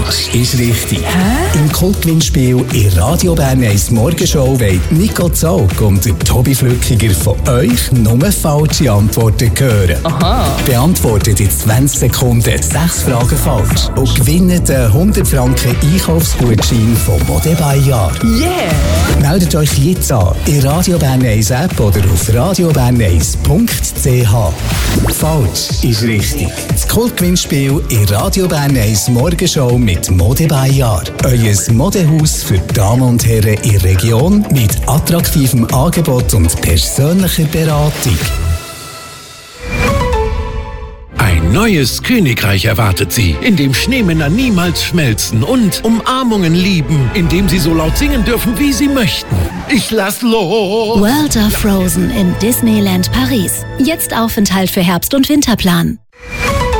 Falsch ist richtig. Im Kultgewinnspiel in Radio Bern 1 Morgenshow wollen Nico Zaug und der Tobi Flückiger von euch nur falsche Antworten hören. Aha. Beantwortet in 20 Sekunden 6 Fragen falsch und gewinnt einen 100 Franken Einkaufsgutschein von Mode by Jahr. Yeah! Meldet euch jetzt an in Radio Bern 1 App oder auf radiobern1.ch. Falsch ist richtig. Das Kultgewinnspiel in Radio Bern 1 Morgenshow mit Mode by Jahr. Euer Modehaus für Damen und Herren in der Region mit attraktivem Angebot und persönlicher Beratung. Ein neues Königreich erwartet Sie, in dem Schneemänner niemals schmelzen und Umarmungen lieben, in dem Sie so laut singen dürfen, wie Sie möchten. Ich lass los! World of Frozen im Disneyland Paris. Jetzt Aufenthalt für Herbst- und Winterplan.